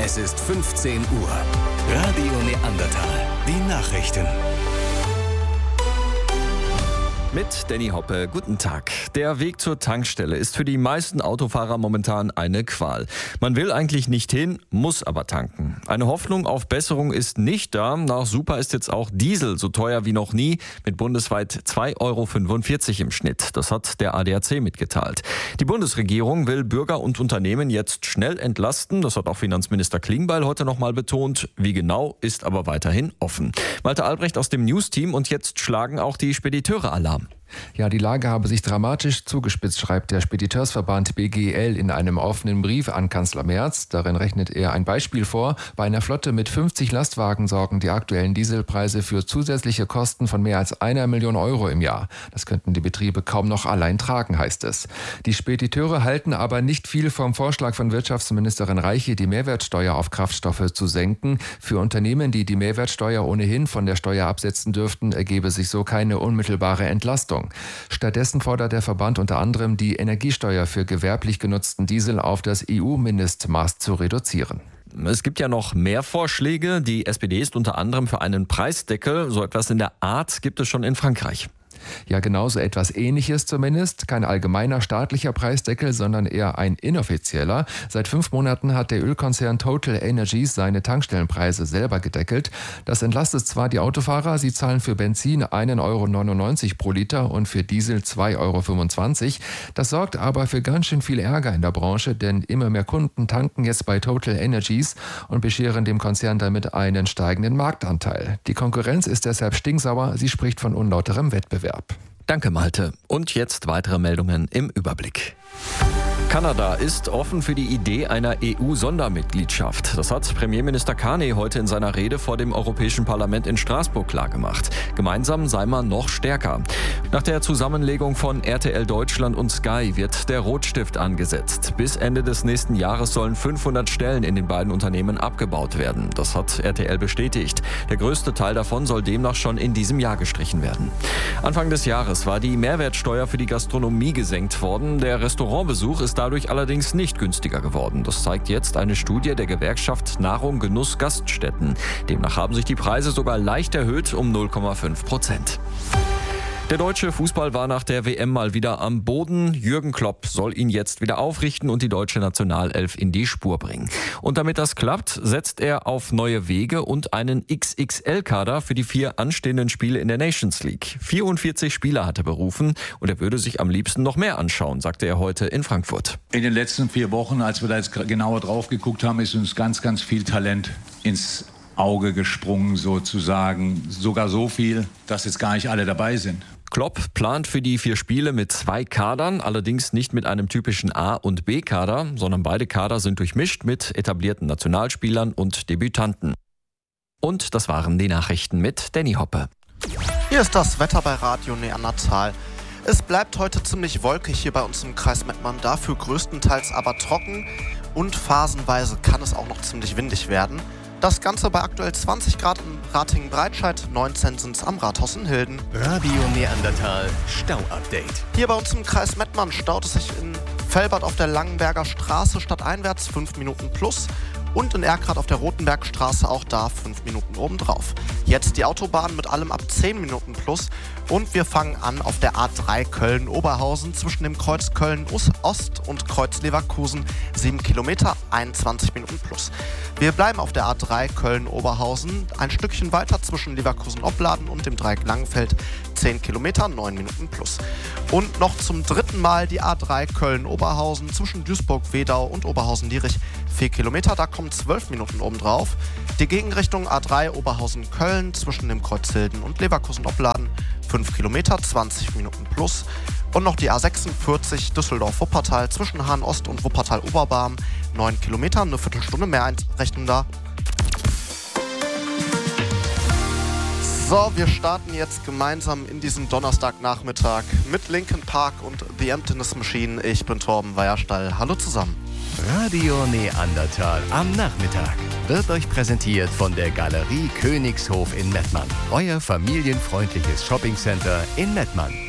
Es ist 15 Uhr. Radio Neandertal. Die Nachrichten. Mit Danny Hoppe, guten Tag. Der Weg zur Tankstelle ist für die meisten Autofahrer momentan eine Qual. Man will eigentlich nicht hin, muss aber tanken. Eine Hoffnung auf Besserung ist nicht da. Nach Super ist jetzt auch Diesel so teuer wie noch nie, mit bundesweit 2,45 € im Schnitt. Das hat der ADAC mitgeteilt. Die Bundesregierung will Bürger und Unternehmen jetzt schnell entlasten. Das hat auch Finanzminister Klingbeil heute nochmal betont. Wie genau, ist aber weiterhin offen. Malte Albrecht aus dem News-Team und jetzt schlagen auch die Spediteure Alarm. Ja, die Lage habe sich dramatisch zugespitzt, schreibt der Spediteursverband BGL in einem offenen Brief an Kanzler Merz. Darin rechnet er ein Beispiel vor. Bei einer Flotte mit 50 Lastwagen sorgen die aktuellen Dieselpreise für zusätzliche Kosten von mehr als 1 Million € im Jahr. Das könnten die Betriebe kaum noch allein tragen, heißt es. Die Spediteure halten aber nicht viel vom Vorschlag von Wirtschaftsministerin Reiche, die Mehrwertsteuer auf Kraftstoffe zu senken. Für Unternehmen, die die Mehrwertsteuer ohnehin von der Steuer absetzen dürften, ergebe sich so keine unmittelbare Entlastung. Stattdessen fordert der Verband unter anderem, die Energiesteuer für gewerblich genutzten Diesel auf das EU-Mindestmaß zu reduzieren. Es gibt ja noch mehr Vorschläge. Die SPD ist unter anderem für einen Preisdeckel. So etwas in der Art gibt es schon in Frankreich. Ja, genauso etwas Ähnliches zumindest. Kein allgemeiner staatlicher Preisdeckel, sondern eher ein inoffizieller. Seit 5 Monaten hat der Ölkonzern Total Energies seine Tankstellenpreise selber gedeckelt. Das entlastet zwar die Autofahrer, sie zahlen für Benzin 1,99 € pro Liter und für Diesel 2,25 €. Das sorgt aber für ganz schön viel Ärger in der Branche, denn immer mehr Kunden tanken jetzt bei Total Energies und bescheren dem Konzern damit einen steigenden Marktanteil. Die Konkurrenz ist deshalb stinksauer, sie spricht von unlauterem Wettbewerb. Danke, Malte. Und jetzt weitere Meldungen im Überblick. Kanada ist offen für die Idee einer EU-Sondermitgliedschaft. Das hat Premierminister Carney heute in seiner Rede vor dem Europäischen Parlament in Straßburg klargemacht. Gemeinsam sei man noch stärker. Nach der Zusammenlegung von RTL Deutschland und Sky wird der Rotstift angesetzt. Bis Ende des nächsten Jahres sollen 500 Stellen in den beiden Unternehmen abgebaut werden. Das hat RTL bestätigt. Der größte Teil davon soll demnach schon in diesem Jahr gestrichen werden. Anfang des Jahres war die Mehrwertsteuer für die Gastronomie gesenkt worden. Der Restaurantbesuch ist dadurch allerdings nicht günstiger geworden. Das zeigt jetzt eine Studie der Gewerkschaft Nahrung, Genuss, Gaststätten. Demnach haben sich die Preise sogar leicht erhöht um 0,5%. Der deutsche Fußball war nach der WM mal wieder am Boden. Jürgen Klopp soll ihn jetzt wieder aufrichten und die deutsche Nationalelf in die Spur bringen. Und damit das klappt, setzt er auf neue Wege und einen XXL-Kader für die 4 anstehenden Spiele in der Nations League. 44 Spieler hat er berufen und er würde sich am liebsten noch mehr anschauen, sagte er heute in Frankfurt. In den letzten 4 Wochen, als wir da jetzt genauer drauf geguckt haben, ist uns ganz, ganz viel Talent ins Auge gesprungen sozusagen. Sogar so viel, dass jetzt gar nicht alle dabei sind. Klopp plant für die 4 Spiele mit 2 Kadern, allerdings nicht mit einem typischen A- und B-Kader, sondern beide Kader sind durchmischt mit etablierten Nationalspielern und Debütanten. Und das waren die Nachrichten mit Danny Hoppe. Hier ist das Wetter bei Radio Neandertal. Es bleibt heute ziemlich wolkig hier bei uns im Kreis Mettmann, dafür größtenteils aber trocken und phasenweise kann es auch noch ziemlich windig werden. Das Ganze bei aktuell 20 Grad in Ratingen-Breitscheid, 19 sind es am Rathaus in Hilden. Radio Neandertal Stau-Update. Hier bei uns im Kreis Mettmann staut es sich in Velbert auf der Langenberger Straße stadteinwärts 5 Minuten plus und in Erkrath auf der Rotenbergstraße auch da 5 Minuten obendrauf. Jetzt die Autobahn mit allem ab 10 Minuten plus und wir fangen an auf der A3 Köln-Oberhausen zwischen dem Kreuz Köln-Ost und Kreuz Leverkusen 7 Kilometer, 21 Minuten plus. Wir bleiben auf der A3 Köln-Oberhausen ein Stückchen weiter zwischen Leverkusen-Opladen und dem Dreieck Langenfeld 10 Kilometer, 9 Minuten plus. Und noch zum 3. Mal die A3 Köln-Oberhausen zwischen Duisburg-Wedau und Oberhausen-Lierich 4 Kilometer, da kommen 12 Minuten obendrauf. Die Gegenrichtung A3 Oberhausen-Köln zwischen dem Kreuz Hilden und Leverkusen-Opladen 5 Kilometer, 20 Minuten plus. Und noch die A46 Düsseldorf-Wuppertal zwischen Hahn-Ost und Wuppertal-Oberbarm 9 Kilometer, eine Viertelstunde mehr Einrechnung da. So, wir starten jetzt gemeinsam in diesen Donnerstagnachmittag mit Linkin Park und The Emptiness Machine. Ich bin Torben Weierstall. Hallo zusammen. Radio Neandertal am Nachmittag wird euch präsentiert von der Galerie Königshof in Mettmann. Euer familienfreundliches Shoppingcenter in Mettmann.